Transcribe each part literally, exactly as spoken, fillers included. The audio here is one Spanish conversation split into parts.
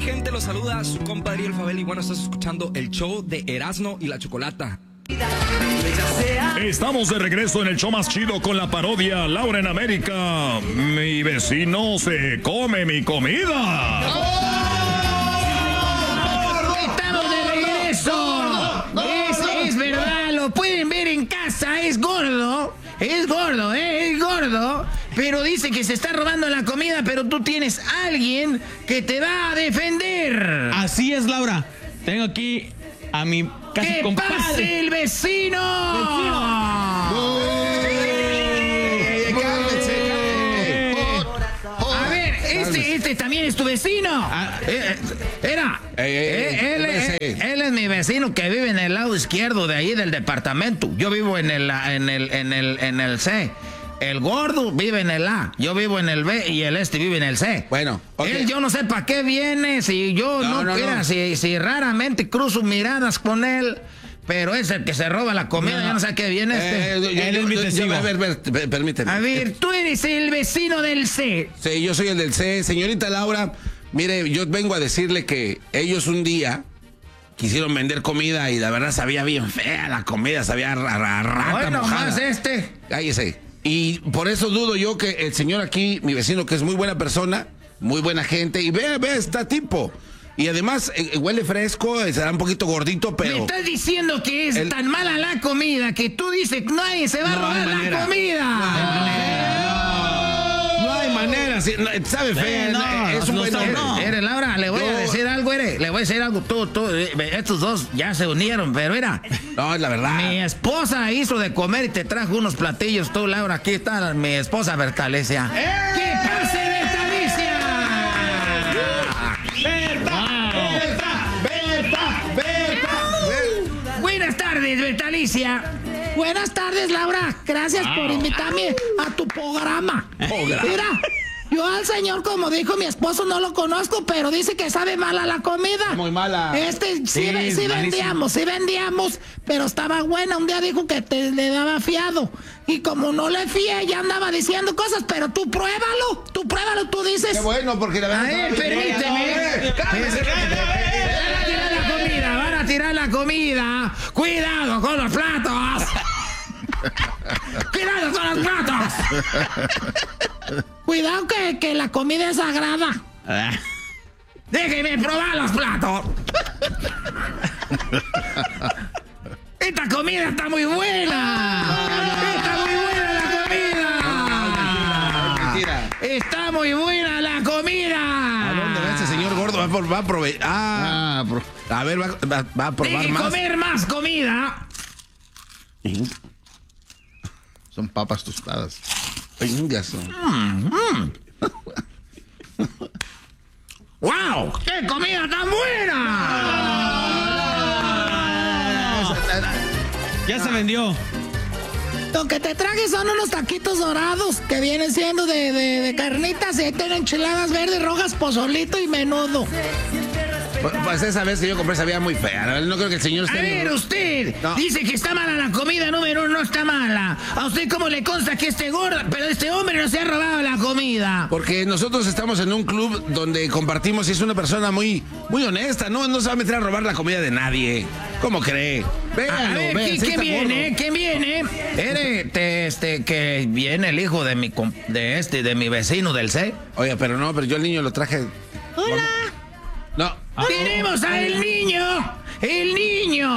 gente? Los saluda su compadre El Fabel y bueno, estás escuchando el show de Erasmo y la Chocolata. Estamos de regreso en el show más chido con la parodia Laura en América. Mi vecino se come mi comida. Estamos de regreso. Es, es verdad, lo pueden ver en casa, es gordo. Es gordo, ¿eh? Es gordo. Pero dice que se está robando la comida, pero tú tienes a alguien que te va a defender. Así es, Laura. Tengo aquí a mi casi ¡Que compadre. pase el vecino! ¡Vecino! A ver, este, este también es tu vecino. Ah, Eh, Era. Ey, ey, ey, Eh, él, ese. es, él es mi vecino que vive en el lado izquierdo de ahí del departamento. Yo vivo en el, en el, en el, en el C. El gordo vive en el A, yo vivo en el B y el este vive en el C. Bueno, okay. Él, yo no sé para qué viene, si yo no, No, no, quiera, no. Si, si raramente cruzo miradas con él, pero es el que se roba la comida, No. yo no sé a qué viene este. Eh, yo- Él yo- es mi yo- testigo. a ver, ver, per- permíteme. A ver, tú eres el vecino del C. Sí, yo soy el del C. Señorita Laura, mire, yo vengo a decirle que ellos un día quisieron vender comida y la verdad sabía bien fea la comida, sabía a, a- a rata Bueno, mojada. más este. Cállese. Y por eso dudo yo que el señor aquí, mi vecino, que es muy buena persona, muy buena gente, y ve, ve, está tipo. Y además eh, huele fresco, eh, será un poquito gordito, Me pero... estás diciendo que es El- tan mala la comida que tú dices que nadie se va No a hay robar la manera. comida. No hay manera, sí, no, sabe fea, Eh, no, es un no buen sabe, hombre. no. Eres Laura, le voy Yo- a decir algo, Ere, le voy a decir algo, tú, tú, eh, estos dos ya se unieron, pero mira, No, es la verdad. mi esposa hizo de comer y te trajo unos platillos, tú, Laura, aquí está mi esposa Bertalecia. ¿Qué pase, Bertalecia? Buenas tardes, Bertalicia. Buenas tardes, Laura. Gracias por invitarme a tu programa. Mira, yo al señor, como dijo mi esposo, no lo conozco, pero dice que sabe mala la comida. Muy mala. Este, sí, Sí, sí, es malísimo. vendíamos, sí vendíamos, pero estaba buena. Un día dijo que te le daba fiado. Y como no le fié, ya andaba diciendo cosas, pero tú pruébalo. Tú pruébalo, tú dices. Qué bueno, porque la verdad... A ver, estaba bien fea. permíteme. Eh, cálmese, Van a tirar la comida, van a tirar la comida. Cuidado con los platos. Cuidado con los platos. Cuidado que, que la comida es sagrada. Déjenme probar los platos. Esta comida está muy buena. Está muy buena la comida. Mentira. Está muy buena la comida. ¿A dónde va este señor gordo? Va, por, va a proveer... Ah, a ver, va, va- va a probar Deje más. comer más comida. Son papas tostadas. Vengas. ¡Wow! ¡Qué comida tan buena! Ya se vendió. Lo que te traje son unos taquitos dorados que vienen siendo de, de, de carnitas y ahí tienen enchiladas verdes, rojas, pozolito y menudo. Pues, pues esa vez que yo compré sabía muy fea. La verdad, no creo que el señor A esté... ver, usted No. dice que está mala la comida, número uno no está mala. ¿A usted cómo le consta que este gordo, pero este hombre no se ha robado la comida? Porque nosotros estamos en un club donde compartimos y es una persona muy, muy honesta, ¿no? No se va a meter a robar la comida de nadie. ¿Cómo cree? Véanlo, A ver, vean, ¿quién, sí quién está viene? gordo. ¿Quién viene? Ere, te- este, que viene el hijo de mi, com- de este, de mi vecino del C. Oye, pero no, pero yo al niño lo traje... Hola. No. ¡Tenemos a el niño! ¡El niño!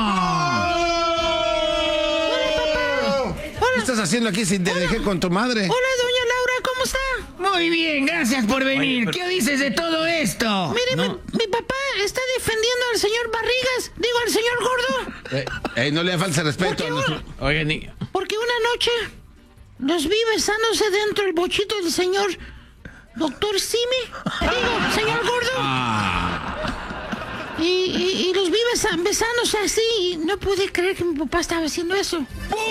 ¿Qué estás haciendo aquí si te dejé con tu madre? Hola, doña Laura, ¿cómo está? Muy bien, gracias por venir. Oye, pero- ¿Qué dices de todo esto? Mire, No. mi, mi papá está defendiendo al señor Barrigas, digo al señor Gordo, Eh, eh, no le da falta respeto. ¿Por qué No- Oigan, ni- porque una noche los vi besándose dentro del bochito del señor doctor Simi, digo, señor Gordo. Y, y- y los vi besa- besándose así y no pude creer que mi papá estaba haciendo eso.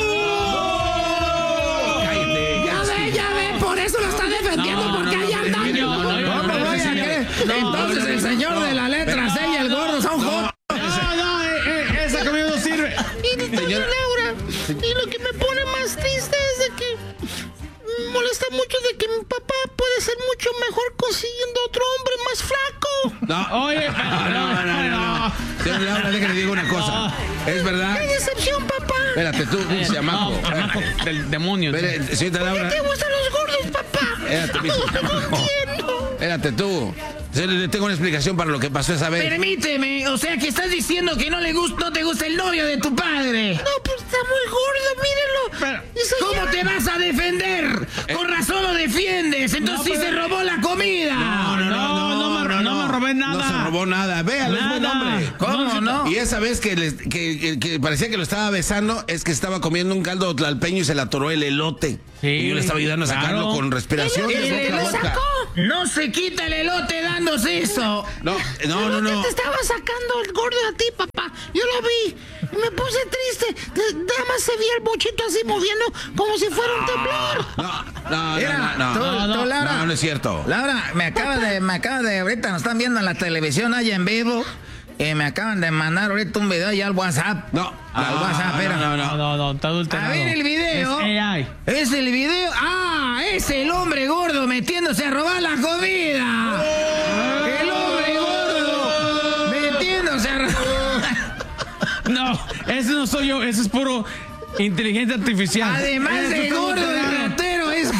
Cállate, Ya ve, ya ve, por eso lo está defendiendo, No, porque no, ahí no, andan. mire, no, no, no, ¿Cómo no, no, voy a señor. creer? No, Entonces no, no, el no, señor no. de la letra C y el gordo son juntos. No, no, eh, eh, esa comida no sirve. Y doña Señora- Laura, y lo que me pone más triste es de que me molesta mucho de que mi papá puede ser mucho mejor consiguiendo otro hombre más flaco. No. Oye, no, no, no, no, no. Señor Laura, déjale digo una cosa. ¿Es verdad? ¡Qué decepción, papá! Espérate, tú, chamaco. No, chamaco del demonio. Espérate, señorita ¿Por Laura. qué te gustan los gordos, papá? Espérate, mijo, No chamaco. entiendo. Espérate tú. Le tengo una explicación para lo que pasó esa vez. Permíteme, o sea que estás diciendo que no le gusta, no te gusta el novio de tu padre. No, pero está muy gordo, mírelo. Pero, Eso ¿Cómo ya- te vas a defender? Con razón lo defiendes, entonces sí se robó la comida. No, no, no, me- no me robé nada. No se robó nada. Véalo, es buen Nada. hombre. ¿Cómo no? Y esa vez que, les- que, que- que parecía que lo estaba besando, es que estaba comiendo un caldo tlalpeño y se le atoró el elote. Sí, y yo le estaba ayudando a sacarlo claro. con respiración. ¿El de boca a elote boca. sacó? No se quita el elote dándose eso. No, no, no, ¿Qué no. te estaba sacando el gordo a ti, papá? Yo lo vi y me puse triste. De- Nada más se veía el bochito así moviendo como si fuera un temblor. No, no, Mira, no, no, tú, no. tú, Laura. No, no es cierto. Laura, me acaba de, me acaba de, ahorita nos están viendo en la televisión allá en vivo. Y me acaban de mandar ahorita un video allá al WhatsApp. No, al no, WhatsApp, no, espera. no, No, no, no, está adulterado. A ver el video. Es A I. Es el video. Ah, es el hombre gordo metiéndose a robar la comida. El hombre gordo metiéndose a robar. No, ese no soy yo, ese es puro inteligencia artificial. Además Ese de es puro gordo y adulterado. ratero, es.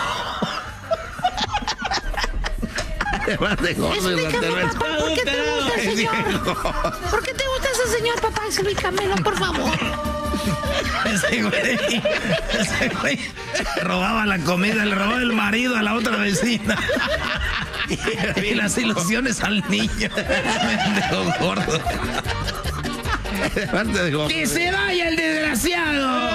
Además de gordo y Explícame, ratero, es- papá, ¿por qué te gusta el señor? ¿Por qué te gusta ese señor, papá? Explícamelo, por favor. Ese güey, ese güey robaba la comida, le robaba el marido a la otra vecina. Y las ilusiones al niño. Mendigo gordo. Además de gordo. ¡Que se vaya el desgraciado!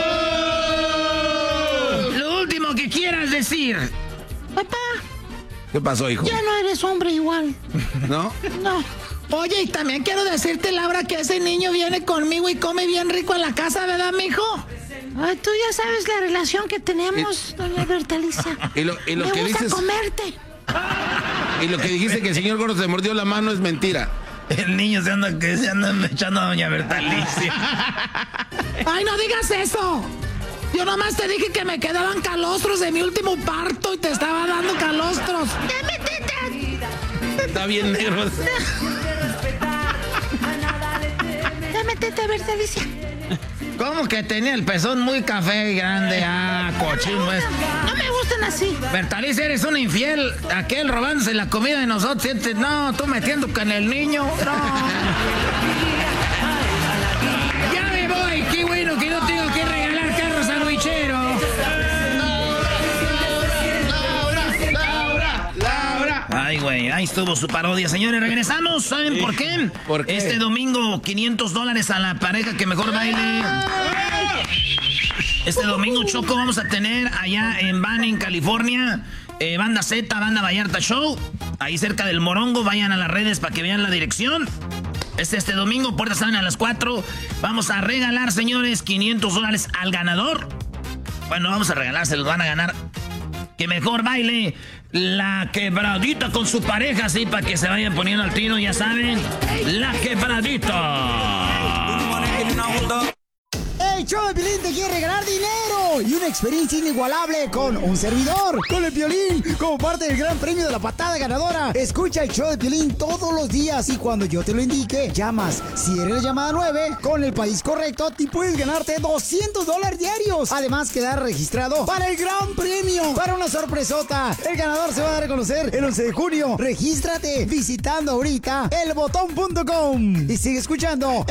Lo último que quieras decir. Papá, ¿Qué pasó, hijo? ya no eres hombre igual. ¿No? No. Oye, y también quiero decirte, Laura, que ese niño viene conmigo y come bien rico en la casa, ¿verdad, mijo? Ay, tú ya sabes la relación que tenemos, doña Bertalicia. Y lo, y lo Me que gusta dices. comerte. Y lo que dijiste que el señor gordo te mordió la mano es mentira. El niño se anda, que se anda echando a doña Bertalicia. ¡Ay, no digas eso! Yo nomás te dije que me quedaban calostros de mi último parto y te estaba dando calostros. ¡Ya métete! Está bien negro. ¡Ya métete, Bertalicia! ¿Cómo que tenía el pezón muy café y grande? Ah, cochino es. No me gustan así. Bertalicia, eres una infiel. Aquel robándose la comida de nosotros. Sientes- No, tú metiendo con el niño. No. Ya me voy. Qué bueno que no tengo que regalar carros sandwicheros. Ay, güey, ahí estuvo su parodia. Señores, regresamos. ¿Saben por qué? ¿Por qué? Este domingo, quinientos dólares a la pareja que mejor baile. Este domingo, Choco, vamos a tener allá en Banning, California, eh, Banda Z, Banda Vallarta Show. Ahí cerca del Morongo. Vayan a las redes para que vean la dirección. Este, este domingo, puertas salen a las cuatro. Vamos a regalar, señores, quinientos dólares al ganador. Bueno, vamos a regalar, se los van a ganar. Que mejor baile la quebradita con su pareja, así para que se vayan poniendo al tiro, ya saben. La quebradita. El show de Piolín te quiere regalar dinero y una experiencia inigualable con un servidor, con el Piolín, como parte del gran premio de la patada ganadora. Escucha el show de Piolín todos los días y cuando yo te lo indique, llamas. Si eres la llamada nueve, con el país correcto, te puedes ganarte doscientos dólares diarios. Además, quedar registrado para el gran premio, para una sorpresota. El ganador se va a dar a conocer el once de junio. Regístrate visitando ahorita el botón punto com y sigue escuchando